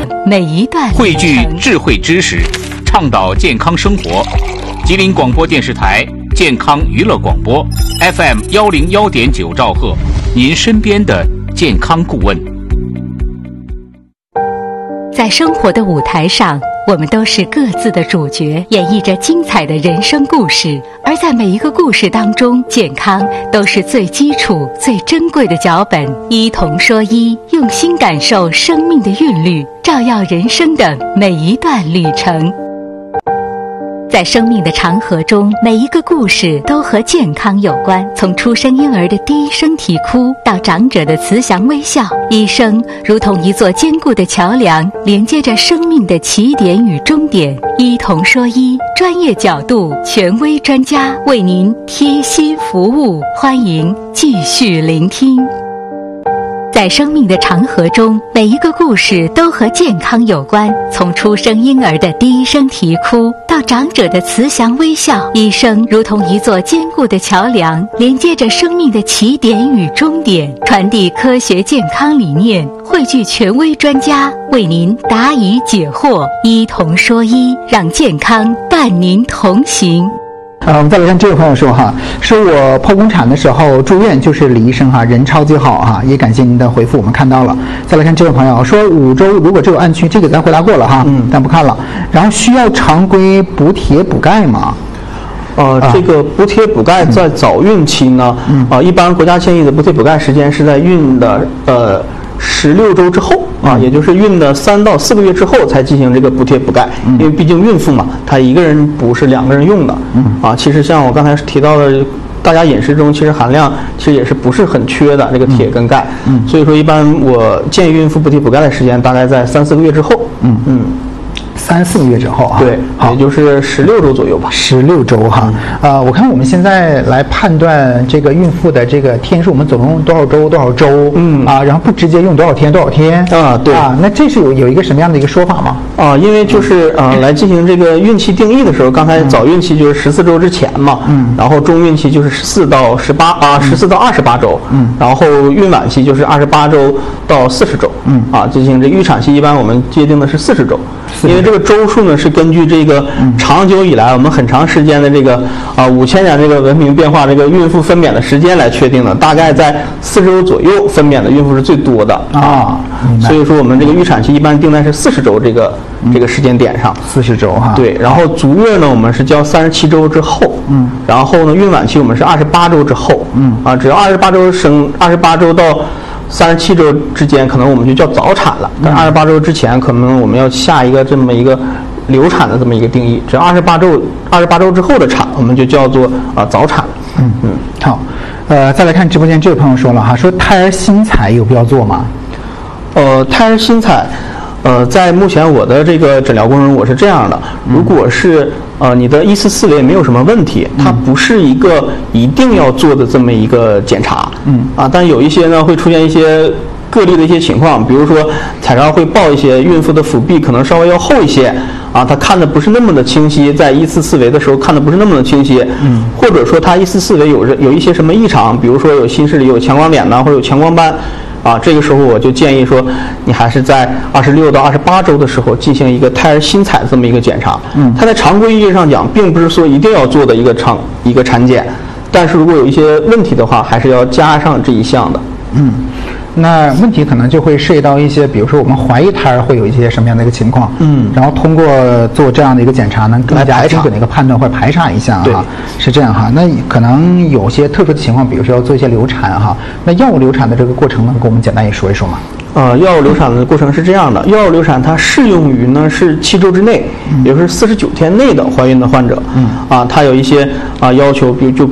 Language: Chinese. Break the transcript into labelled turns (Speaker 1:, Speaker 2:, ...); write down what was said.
Speaker 1: 每一段
Speaker 2: 汇聚智慧知识，倡导健康生活。吉林广播电视台健康娱乐广播 FM 101.9兆赫，您身边的健康顾问。
Speaker 1: 在生活的舞台上，我们都是各自的主角，演绎着精彩的人生故事。而在每一个故事当中，健康都是最基础、最珍贵的脚本。医童说医，用心感受生命的韵律，照耀人生的每一段旅程。在生命的长河中，每一个故事都和健康有关。从出生婴儿的第一声啼哭，到长者的慈祥微笑，医生如同一座坚固的桥梁，连接着生命的起点与终点。医童说医，专业角度，权威专家为您贴心服务，欢迎继续聆听。在生命的长河中，每一个故事都和健康有关。从出生婴儿的第一声啼哭，到长者的慈祥微笑，医生如同一座坚固的桥梁，连接着生命的起点与终点，传递科学健康理念，汇聚权威专家，为您答疑解惑。医童说医，让健康伴您同行。
Speaker 3: 我们再来看这位朋友说说我剖宫产的时候住院，就是李医生人超级好也感谢您的回复，我们看到了。再来看这位朋友说5周如果只有暗区，这个咱回答过了但不看了。然后需要常规补铁补钙吗？
Speaker 4: 这个补铁补钙在早孕期呢，一般国家建议的补铁补钙时间是在孕的16周之后也就是孕的3到4个月之后才进行这个补铁补钙，因为毕竟孕妇嘛，她一个人补是2个人用的其实像我刚才提到的，大家饮食中其实含量其实也是不是很缺的这个铁跟钙，所以说一般我建议孕妇补铁补钙的时间大概在3、4个月之后
Speaker 3: 3、4个月之后
Speaker 4: 对，也就是16周左右吧。
Speaker 3: 16周我看我们现在来判断这个孕妇的这个天数，我们总共多少周然后不直接用多少天
Speaker 4: 对
Speaker 3: 那这是有一个什么样的一个说法吗？
Speaker 4: 因为就是来进行这个孕期定义的时候，刚才早孕期就是14周之前嘛，然后中孕期就是14到28周，然后孕晚期就是28周到40周，进行这预产期一般我们界定的是40周，因为这个周数呢是根据这个长久以来我们很长时间的这个5000年这个文明变化这个孕妇分娩的时间来确定的，大概在40周左右分娩的孕妇是最多的所以说我们这个预产期一般定在是40周这个时间点上
Speaker 3: ，40周
Speaker 4: 对，然后足月呢我们是交37周之后，然后呢孕晚期我们是28周之后，只要28周到37周之间，可能我们就叫早产了。但28周之前，可能我们要下一个这么一个流产的这么一个定义。只要28周之后的产，我们就叫做早产。
Speaker 3: 好，再来看直播间这位朋友说了说胎儿心采有必要做吗？
Speaker 4: 胎儿心采。在目前我的这个诊疗过程中，我是这样的：如果是你的意识思维没有什么问题，它不是一个一定要做的这么一个检查，但有一些呢会出现一些个例的一些情况，比如说彩超会报一些孕妇的腹壁可能稍微要厚一些她看的不是那么的清晰，在依次思维的时候看的不是那么的清晰，或者说她依次思维有一些什么异常，比如说有心室里有强光点或者有强光斑。这个时候我就建议说，你还是在26到28周的时候进行一个胎儿心采这么一个检查。它在常规意义上讲，并不是说一定要做的一个产检，但是如果有一些问题的话，还是要加上这一项的。
Speaker 3: 那问题可能就会涉及到一些，比如说我们怀疑胎儿会有一些什么样的一个情况，然后通过做这样的一个检查能更加精准的一个判断或者排查一下是这样那可能有些特殊的情况，比如说要做一些流产那药物流产的这个过程能给我们简单也说一说吗？
Speaker 4: 药物流产的过程是这样的，药物流产它适用于呢是7周之内，也就是49天内的怀孕的患者。它有一些要求，比